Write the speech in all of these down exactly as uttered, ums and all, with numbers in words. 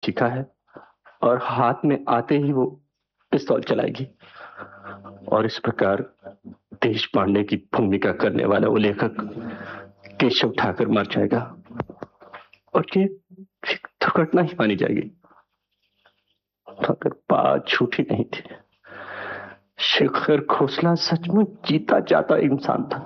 चिका है और हाथ में आते ही वो पिस्तौल चलाएगी और इस प्रकार देश पांडे की भूमिका करने वाला वो लेखक केशव ठाकर मर जाएगा और ये दुर्घटना ही मानी जाएगी। मगर बात झूठी नहीं थी। शेखर खोसला सचमुच जीता जाता इंसान था।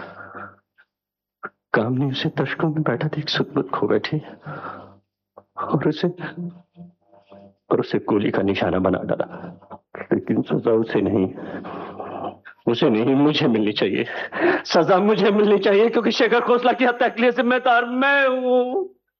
कामनी उसे दशकों में बैठा देख सुदबुद खो बैठी और उसे और उसे गोली का निशाना बना डाला। लेकिन सजा उसे नहीं, उसे नहीं, मुझे मिलनी चाहिए। सजा मुझे मिलनी चाहिए क्योंकि शेखर खोसला की हत्या के लिए जिम्मेदार मैं हूं।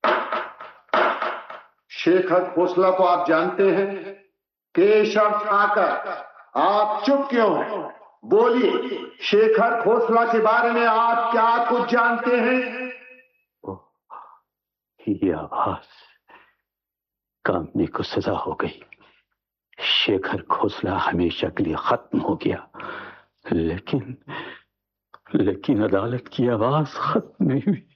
शेखर खोसला को आप जानते हैं? केशव ठाकर, आप चुप क्यों हैं? बोलिए, शेखर खोसला के बारे में आप क्या कुछ जानते हैं? ये आवाज, कामनी को सजा हो गई। शेखर खोसला हमेशा के लिए खत्म हो गया। लेकिन लेकिन अदालत की आवाज खत्म नहीं हुई।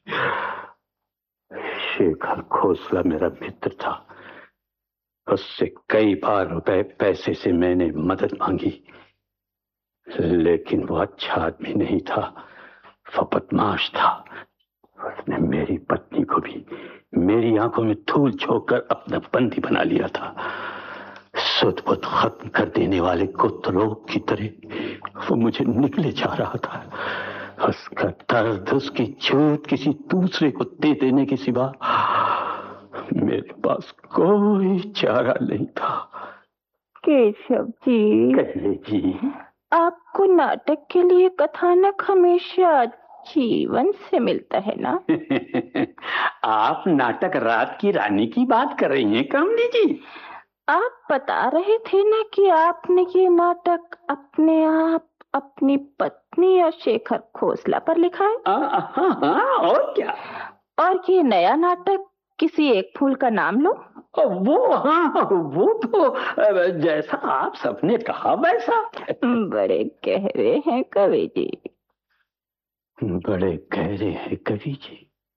शेखर खोसला मेरा मित्र था। उससे कई बार रुपए पैसे से मैंने मदद मांगी, लेकिन वो अच्छा आदमी नहीं था, वो बदमाश था। उसने मेरी पत्नी को भी मेरी आंखों में धूल झोंक कर अपना बंदी बना लिया था। सुध-बुध खत्म कर देने वाले कुत्तलोग की तरह वो मुझे निकले जा रहा था। उसका दर्द, उसकी झूठ किसी दूसरे को दे देने के सिवा मेरे पास कोई चारा नहीं था। केशव जी, कहिए जी। आपको नाटक के लिए कथानक हमेशा जीवन से मिलता है ना? आप नाटक रात की रानी की बात कर रही हैं कामनी जी? आप बता रहे थे ना कि आपने ये नाटक अपने आप, अपनी पत्नी और शेखर खोसला पर लिखा है। हाँ हाँ, और क्या? और ये नया नाटक किसी एक फूल का नाम लो। वो हाँ, वो तो जैसा आप सबने कहा वैसा। बड़े गहरे हैं कवि जी। बड़े गहरे हैं कवि जी।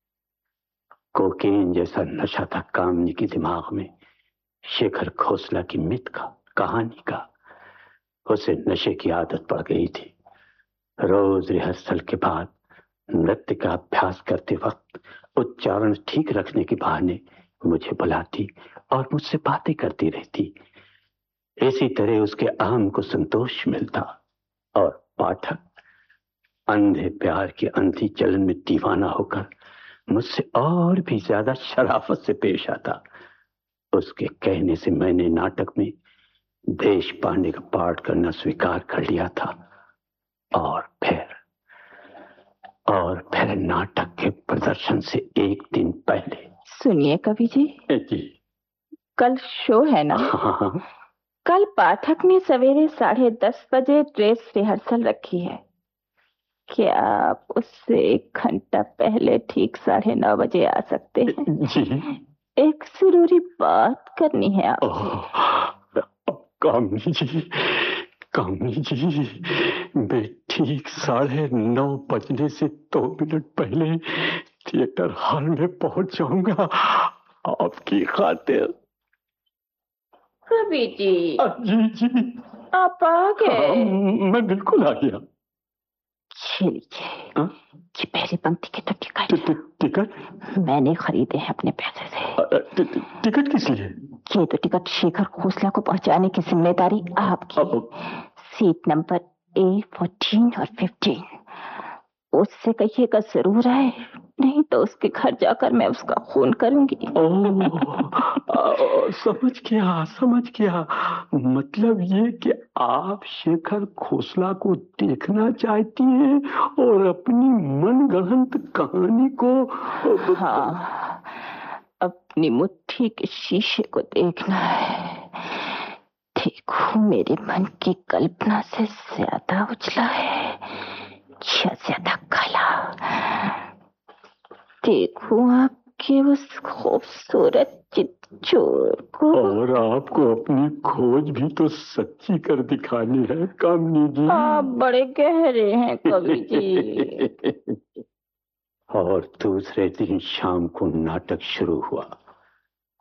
कोकीन जैसा नशा था कामनी के दिमाग में, शेखर खोसला की मिथ का, कहानी का। उसे नशे की आदत पड़ गई थी। रोज रिहर्सल के बाद नृत्य का अभ्यास करते वक्त उच्चारण ठीक रखने के बहाने मुझे बुलाती और मुझसे बातें करती रहती। इसी तरह उसके अहम को संतोष मिलता और पाठक अंधे प्यार के अंधी चलन में दीवाना होकर मुझसे और भी ज्यादा शराफत से पेश आता। उसके कहने से मैंने नाटक में देश पांडे का पाठ करना स्वीकार कर लिया था। और फिर और फिर नाटक के प्रदर्शन से एक दिन पहले। सुनिए कवि जी, जी कल शो है ना? हाँ। कल पाठक ने सवेरे साढ़े दस बजे ड्रेस रिहर्सल रखी है। क्या आप उससे एक घंटा पहले ठीक साढ़े नौ बजे आ सकते हैं? जी। एक जरूरी बात करनी है आपसे। कामनी जी, कामनी जी, मैं ठीक साढ़े नौ बजने से दो मिनट पहले थिएटर हॉल में पहुंच जाऊंगा आपकी खातिर। कवि जी। जी जी, आप आ गए? मैं बिल्कुल आ गया। ये पहली पंक्ति के तो टिकट टिकट मैंने खरीदे हैं अपने पैसे से। टिकट किस लिए? ये तो टिकट शेखर खोसला को पहुंचाने की जिम्मेदारी आपकी। सीट नंबर ए फोर्टीन और फिफ्टीन। उससे कहिएगा जरूर आए, नहीं तो उसके घर जाकर मैं उसका खून करूंगी। ओ, समझ गया समझ गया। मतलब ये कि आप शेखर खोसला को देखना चाहती हैं और अपनी मनगढ़ंत कहानी को। हाँ, अपनी मुट्ठी के शीशे को देखना है। देखो मेरे मन की कल्पना से ज्यादा उजला है या ज्यादा काला। देखो आपके उस खूबसूरत चित्तचोर को। और आपको अपनी खोज भी तो सच्ची कर दिखानी है कामनी जी। आप बड़े गहरे हैं कवि जी। और दूसरे दिन शाम को नाटक शुरू हुआ।